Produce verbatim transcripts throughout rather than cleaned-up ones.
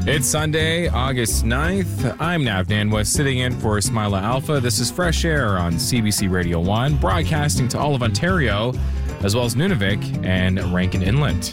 It's Sunday, August ninth. I'm Nav Nanwa, sitting in for Smilah Alpha. This is Fresh Air on C B C Radio one, broadcasting to all of Ontario, as well as Nunavik and Rankin Inlet.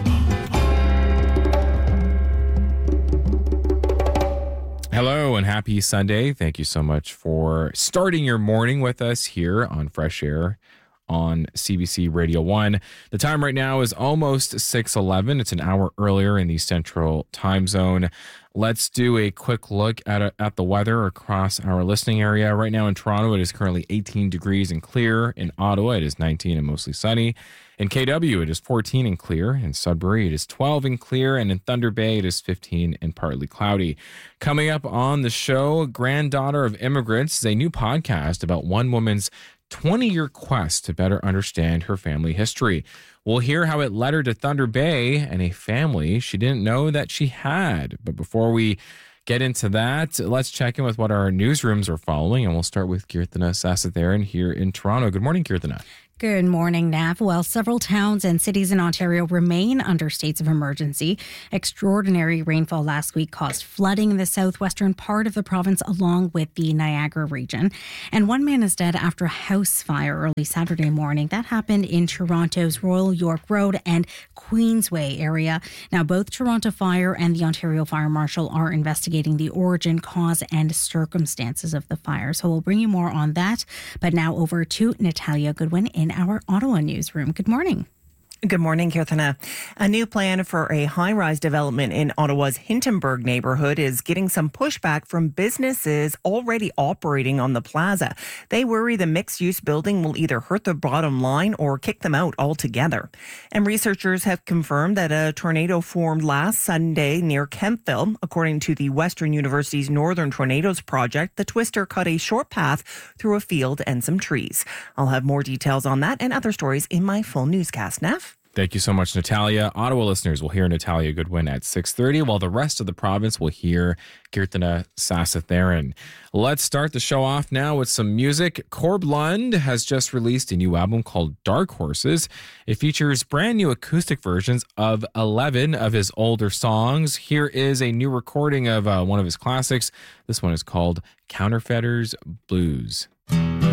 Hello and happy Sunday. Thank you so much for starting your morning with us here on Fresh Air on C B C Radio one. The time right now is almost six eleven. It's an hour earlier in the Central Time Zone. Let's do a quick look at a, at the weather across our listening area. Right now in Toronto, it is currently eighteen degrees and clear. In Ottawa, it is nineteen and mostly sunny. In K W, it is fourteen and clear. In Sudbury, it is twelve and clear. And in Thunder Bay, it is fifteen and partly cloudy. Coming up on the show, Granddaughter of Immigrants is a new podcast about one woman's twenty-year quest to better understand her family history. We'll hear how it led her to Thunder Bay and a family she didn't know that she had. But before we get into that, let's check in with what our newsrooms are following, and we'll start with Kirtana Sasatharan here in Toronto. Good morning, Kirtana. Good morning, Nav. Well, several towns and cities in Ontario remain under states of emergency. Extraordinary rainfall last week caused flooding in the southwestern part of the province along with the Niagara region. And one man is dead after a house fire early Saturday morning. That happened in Toronto's Royal York Road and Queensway area. Now, both Toronto Fire and the Ontario Fire Marshal are investigating the origin, cause, and circumstances of the fire. So we'll bring you more on that. But now over to Natalia Goodwin in our Ottawa newsroom. Good morning. Good morning, Kirtana. A new plan for a high-rise development in Ottawa's Hintonburg neighborhood is getting some pushback from businesses already operating on the plaza. They worry the mixed-use building will either hurt their bottom line or kick them out altogether. And researchers have confirmed that a tornado formed last Sunday near Kemptville. According to the Western University's Northern Tornadoes Project, the twister cut a short path through a field and some trees. I'll have more details on that and other stories in my full newscast. Nav? Thank you so much, Natalia. Ottawa listeners will hear Natalia Goodwin at six thirty, while the rest of the province will hear Kirtana Sasatharan. Let's start the show off now with some music. Corb Lund has just released a new album called Dark Horses. It features brand new acoustic versions of eleven of his older songs. Here is a new recording of uh, one of his classics. This one is called Counterfeiters Blues.